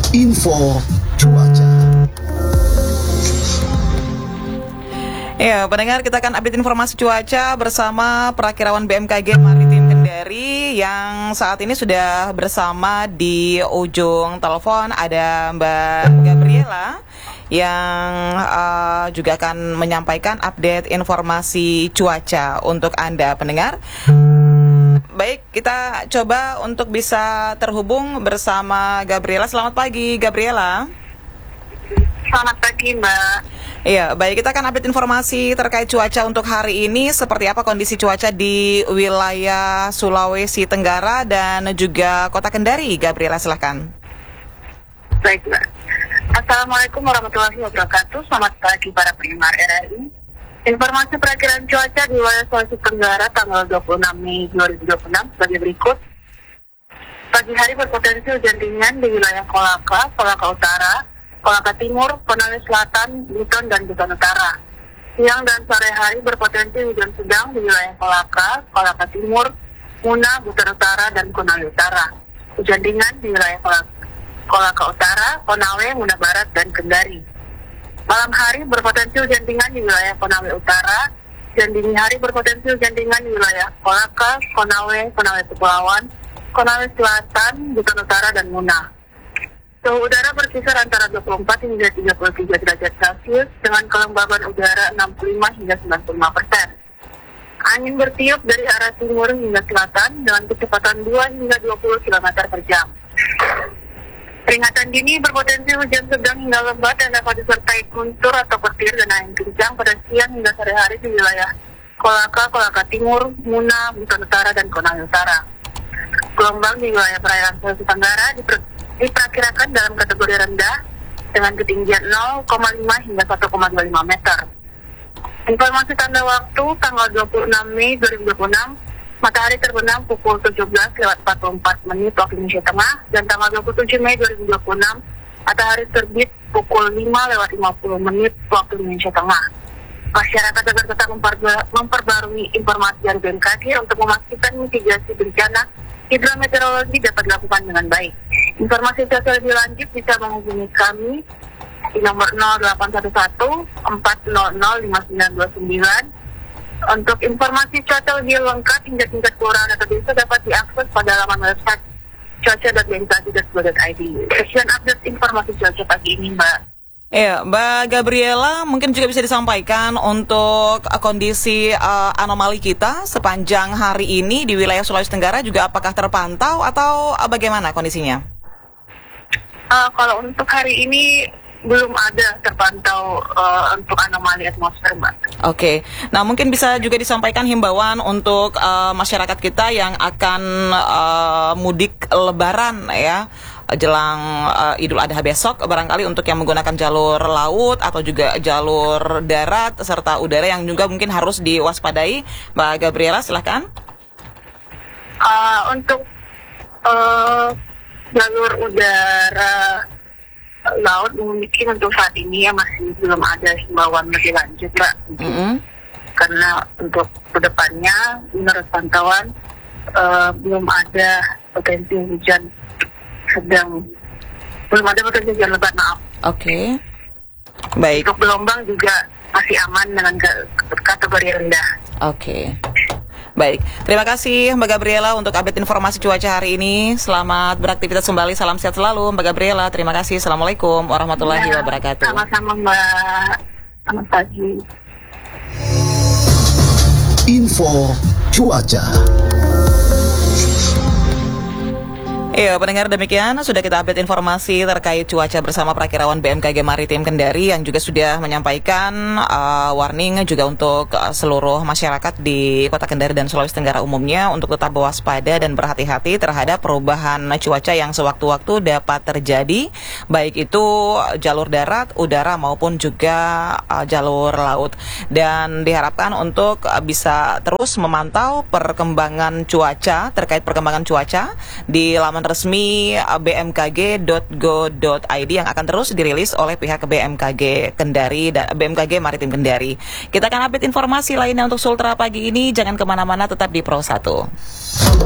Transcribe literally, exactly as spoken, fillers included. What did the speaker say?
Info cuaca. Ya, pendengar, kita akan update informasi cuaca bersama Perakirawan B M K G Maritim Kendari yang saat ini sudah bersama di ujung telepon. Ada Mbak Gabriela yang uh, juga akan menyampaikan update informasi cuaca untuk Anda, pendengar. Baik, kita coba untuk bisa terhubung bersama Gabriela. Selamat pagi, Gabriela. Selamat pagi, Mbak. Iya, baik, kita akan update informasi terkait cuaca untuk hari ini. Seperti apa kondisi cuaca di wilayah Sulawesi Tenggara dan juga Kota Kendari. Gabriela, silahkan. Baik, Mbak. Assalamualaikum warahmatullahi wabarakatuh. Selamat pagi para pendengar R R I. Informasi perakiraan cuaca di wilayah Sulawesi Tenggara tanggal dua puluh enam Mei dua ribu dua puluh enam sebagai berikut. Pagi hari berpotensi hujan ringan di wilayah Kolaka, Kolaka Utara, Kolaka Timur, Konawe Selatan, Buton, dan Buton Utara. Siang dan sore hari berpotensi hujan sedang di wilayah Kolaka, Kolaka Timur, Muna, Buton Utara, dan Konawe Utara. Hujan ringan di wilayah Kolaka, Kolaka Utara, Konawe, Muna Barat, dan Kendari. Malam hari berpotensi hujan ringan di wilayah Konawe Utara, dan dini hari berpotensi hujan ringan di wilayah Kolaka, Konawe, Konawe Kepulauan, Konawe Selatan, Buton Utara, dan Muna. Suhu udara berkisar antara dua puluh empat hingga tiga puluh tiga derajat Celcius dengan kelembaban udara enam puluh lima hingga sembilan puluh lima persen. Angin bertiup dari arah timur hingga selatan dengan kecepatan dua hingga dua puluh kilometer per jam. Peringatan dini berpotensi hujan sedang hingga lebat dan dapat disertai guntur atau petir dan angin kencang pada siang hingga sore hari di wilayah Kolaka, Kolaka Timur, Muna, Buton Utara, dan Konawe Utara. Gelombang di wilayah perairan Sulawesi Tenggara diper diperkirakan dalam kategori rendah dengan ketinggian nol koma lima hingga satu koma dua lima meter. Informasi tanda waktu tanggal dua puluh enam Mei dua ribu dua puluh enam, matahari terbenam pukul tujuh belas lewat empat puluh empat menit waktu Indonesia Tengah, dan tanggal dua puluh tujuh Mei dua ribu dua puluh enam, matahari terbit pukul lima lewat lima puluh menit waktu Indonesia Tengah. Masyarakat agar tetap memperbarui informasi dari B M K G untuk memastikan mitigasi bencana hidrometeorologi dapat dilakukan dengan baik. Informasi cuaca lebih lanjut bisa menghubungi kami di nomor nol delapan satu satu empat nol nol lima sembilan dua sembilan. Untuk informasi cuaca lebih lengkap hingga tingkat kelurahan atau desa dapat diakses pada laman website cuaca dot b m k g dot go dot i d. Sekian update informasi cuaca pagi ini, Mbak. Ya, Mbak Gabriela, mungkin juga bisa disampaikan untuk kondisi uh, anomali kita sepanjang hari ini di wilayah Sulawesi Tenggara juga apakah terpantau atau uh, bagaimana kondisinya? Uh, kalau untuk hari ini belum ada terpantau uh, untuk anomali atmosfer, Mbak. Oke, nah mungkin bisa juga disampaikan himbauan untuk uh, masyarakat kita yang akan uh, mudik Lebaran ya, jelang uh, Idul Adha besok, barangkali untuk yang menggunakan jalur laut atau juga jalur darat serta udara yang juga mungkin harus diwaspadai. Mbak Gabriela, silahkan. Uh, untuk uh, jalur udara laut mungkin untuk saat ini ya masih belum ada himbauan lebih lanjut, Mbak. Mm-hmm. Karena untuk kedepannya menurut pantauan uh, belum ada potensi hujan sedang, belum ada potensi hujan lebat, maaf. Oke, okay. Baik. Untuk gelombang juga masih aman dengan kategori rendah. Oke, okay. Baik. Terima kasih Mbak Gabriela untuk update informasi cuaca hari ini. Selamat beraktivitas kembali, salam sehat selalu Mbak Gabriela. Terima kasih. Assalamualaikum warahmatullahi ya, wabarakatuh. Sama-sama, Mbak. Selamat pagi. Info cuaca. Iya, pendengar, demikian sudah kita update informasi terkait cuaca bersama Perakirawan B M K G Maritim Kendari yang juga sudah menyampaikan uh, warning juga untuk uh, seluruh masyarakat di Kota Kendari dan Sulawesi Tenggara umumnya untuk tetap waspada dan berhati-hati terhadap perubahan cuaca yang sewaktu-waktu dapat terjadi, baik itu jalur darat, udara maupun juga uh, jalur laut. Dan diharapkan untuk uh, bisa terus memantau perkembangan cuaca terkait perkembangan cuaca di laman resmi b m k g dot go dot i d yang akan terus dirilis oleh pihak B M K G Kendari dan B M K G Maritim Kendari. Kita akan update informasi lainnya untuk Sultra pagi ini. Jangan kemana-mana, tetap di Pro satu.